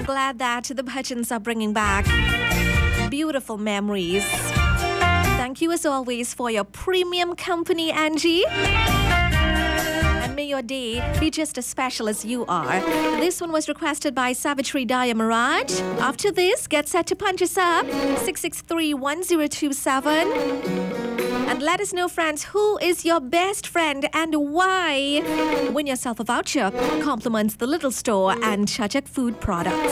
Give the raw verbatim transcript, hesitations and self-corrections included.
I'm glad that the bhajans are bringing back beautiful memories. Thank you as always for your premium company, Angie. And may your day be just as special as you are. This one was requested by Savitri Dayamaraj. After this, get set to punch us up. six six three, one zero two seven. And let us know, friends, who is your best friend and why. Win yourself a voucher. Compliments the Little Store and Chachak Food Products.